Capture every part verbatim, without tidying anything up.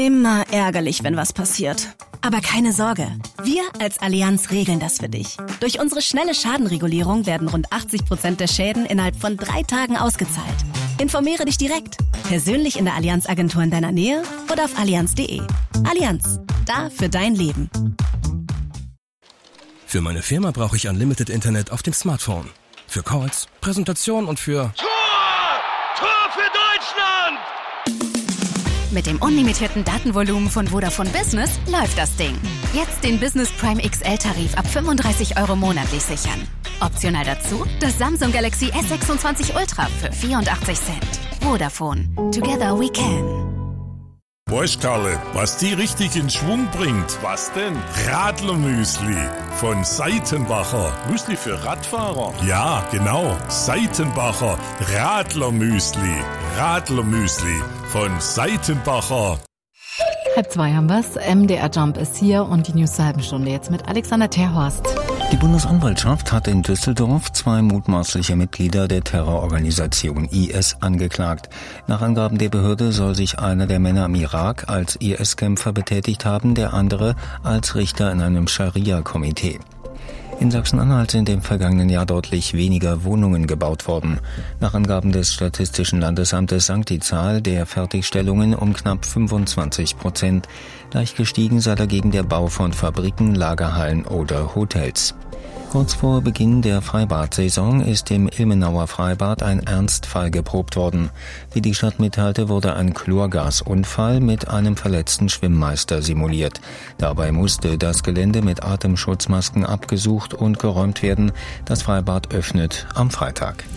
Immer ärgerlich, wenn was passiert. Aber keine Sorge, wir als Allianz regeln das für dich. Durch unsere schnelle Schadenregulierung werden rund achtzig Prozent der Schäden innerhalb von drei Tagen ausgezahlt. Informiere dich direkt, persönlich in der Allianz-Agentur in deiner Nähe oder auf allianz punkt de. Allianz, da für dein Leben. Für meine Firma brauche ich Unlimited Internet auf dem Smartphone. Für Calls, Präsentation und für... Tor! Tor für Deutschland! Mit dem unlimitierten Datenvolumen von Vodafone Business läuft das Ding. Jetzt den Business Prime X L-Tarif ab fünfunddreißig Euro monatlich sichern. Optional dazu das Samsung Galaxy S sechsundzwanzig Ultra für vierundachtzig Cent. Vodafone. Together we can. Weißt Karle, was die richtig in Schwung bringt? Was denn? Radlermüsli von Seitenbacher. Müsli für Radfahrer? Ja, genau. Seitenbacher Radlermüsli. Radlermüsli von Seitenbacher. Halb zwei haben wir's. M D R Jump ist hier und die News zur halben Stunde jetzt mit Alexander Terhorst. Die Bundesanwaltschaft hat in Düsseldorf zwei mutmaßliche Mitglieder der Terrororganisation I S angeklagt. Nach Angaben der Behörde soll sich einer der Männer im Irak als I S-Kämpfer betätigt haben, der andere als Richter in einem Scharia-Komitee. In Sachsen-Anhalt sind im vergangenen Jahr deutlich weniger Wohnungen gebaut worden. Nach Angaben des Statistischen Landesamtes sank die Zahl der Fertigstellungen um knapp fünfundzwanzig Prozent. Leicht gestiegen sei dagegen der Bau von Fabriken, Lagerhallen oder Hotels. Kurz vor Beginn der Freibad-Saison ist im Ilmenauer Freibad ein Ernstfall geprobt worden. Wie die Stadt mitteilte, wurde ein Chlorgasunfall mit einem verletzten Schwimmmeister simuliert. Dabei musste das Gelände mit Atemschutzmasken abgesucht und geräumt werden. Das Freibad öffnet am Freitag.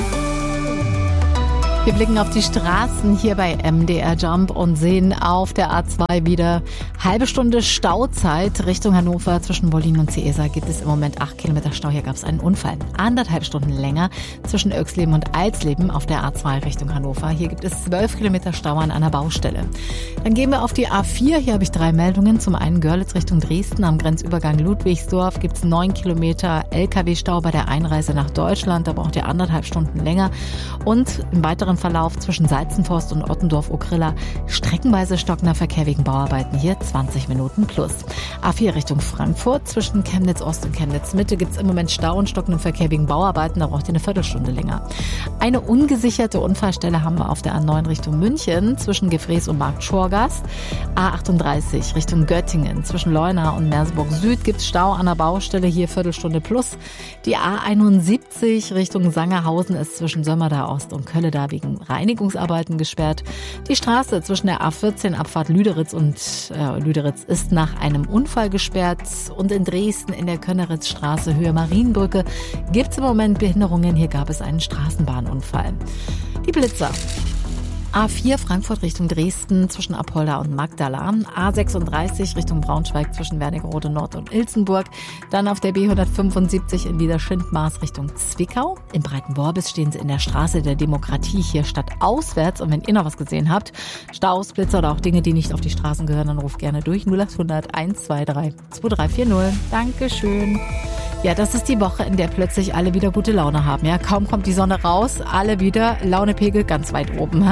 Wir blicken auf die Straßen hier bei M D R Jump und sehen auf der A zwei wieder halbe Stunde Stauzeit Richtung Hannover. Zwischen Wollin und Ciesa gibt es im Moment acht Kilometer Stau. Hier gab es einen Unfall. Anderthalb Stunden länger zwischen Oechsleben und Alsleben auf der A zwei Richtung Hannover. Hier gibt es zwölf Kilometer Stau an einer Baustelle. Dann gehen wir auf die A vier. Hier habe ich drei Meldungen. Zum einen Görlitz Richtung Dresden. Am Grenzübergang Ludwigsdorf gibt es neun Kilometer L K W-Stau bei der Einreise nach Deutschland. Da braucht ihr anderthalb Stunden länger. Und im weiteren Verlauf zwischen Salzenforst und Ottendorf-Okrilla streckenweise stockender Verkehr wegen Bauarbeiten. Hier zwanzig Minuten plus. A vier Richtung Frankfurt. Zwischen Chemnitz Ost und Chemnitz Mitte gibt es im Moment Stau und stockenden Verkehr wegen Bauarbeiten. Da braucht ihr eine Viertelstunde länger. Eine ungesicherte Unfallstelle haben wir auf der A neun Richtung München. Zwischen Gefrees und Markt Schorgast. A achtunddreißig Richtung Göttingen. Zwischen Leuna und Merseburg Süd gibt es Stau an der Baustelle. Hier Viertelstunde plus. Die A einundsiebzig Richtung Sangerhausen ist zwischen Sömmerda Ost und Kölleda wegen Reinigungsarbeiten gesperrt. Die Straße zwischen der A vierzehn Abfahrt Lüderitz und äh, Lüderitz ist nach einem Unfall gesperrt. Und in Dresden in der Könneritzstraße Höhe Marienbrücke gibt es im Moment Behinderungen. Hier gab es einen Straßenbahnunfall. Die Blitzer. A vier Frankfurt Richtung Dresden zwischen Apolda und Magdala. A sechsunddreißig Richtung Braunschweig zwischen Wernigerode Nord und Ilsenburg. Dann auf der B hundertfünfundsiebzig in Liederschindmaß Richtung Zwickau. In Breitenworbis stehen sie in der Straße der Demokratie hier stadtauswärts. Und wenn ihr noch was gesehen habt, Staus, Blitzer oder auch Dinge, die nicht auf die Straßen gehören, dann ruft gerne durch null achthundert eins zwei drei zwei drei vier null. Dankeschön. Ja, das ist die Woche, in der plötzlich alle wieder gute Laune haben. Ja, kaum kommt die Sonne raus, alle wieder Launepegel ganz weit oben.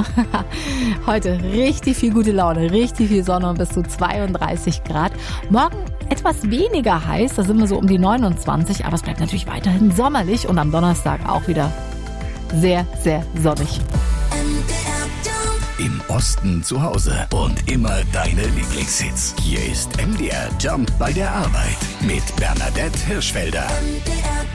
Heute richtig viel gute Laune, richtig viel Sonne und bis zu zweiunddreißig Grad. Morgen etwas weniger heiß, da sind wir so um die neunundzwanzig, aber es bleibt natürlich weiterhin sommerlich und am Donnerstag auch wieder sehr, sehr sonnig. Im Osten zu Hause und immer deine Lieblingshits. Hier ist M D R Jump bei der Arbeit mit Bernadette Hirschfelder. M D R